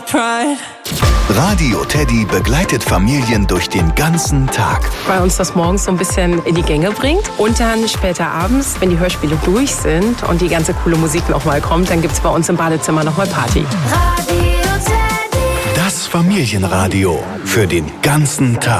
pride. Radio Teddy begleitet Familien durch den ganzen Tag. Weil uns das morgens so ein bisschen in die Gänge bringt. Und dann später abends, wenn die Hörspiele durch sind und die ganze coole Musik nochmal kommt, dann gibt's bei uns im Badezimmer nochmal Party. Das Familienradio für den ganzen Tag.